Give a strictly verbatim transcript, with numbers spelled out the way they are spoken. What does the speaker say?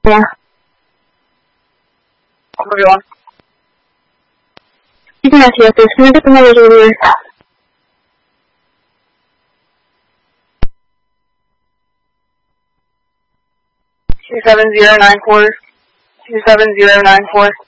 Yeah. Everyone. You can actually have this. Can I get the numbers over here? Two seven zero nine four. Two seven zero nine four.